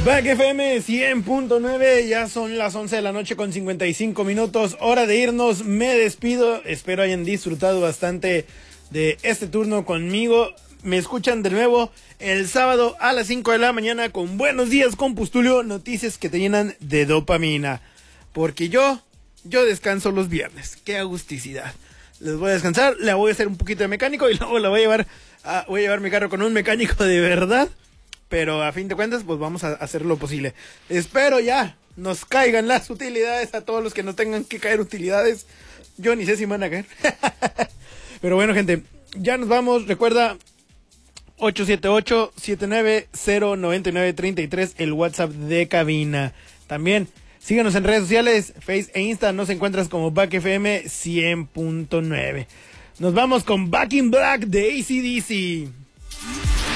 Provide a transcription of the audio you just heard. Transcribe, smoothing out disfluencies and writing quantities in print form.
Back FM 100.9, ya son las 11 de la noche con 55 minutos, hora de irnos, me despido, espero hayan disfrutado bastante de este turno conmigo, me escuchan de nuevo el sábado a las 5 de la mañana con Buenos Días con Pustulio, noticias que te llenan de dopamina, porque yo descanso los viernes, qué agusticidad, les voy a descansar, le voy a hacer un poquito de mecánico y luego la voy a llevar mi carro con un mecánico de verdad. Pero a fin de cuentas, pues vamos a hacer lo posible. Espero ya nos caigan las utilidades a todos los que nos tengan que caer utilidades. Yo ni sé si me van a caer. Pero bueno, gente, ya nos vamos. Recuerda, 878-790-9933, el WhatsApp de cabina. También, síganos en redes sociales, Face e Insta. Nos encuentras como Back FM 100.9. Nos vamos con Back in Black de AC/DC.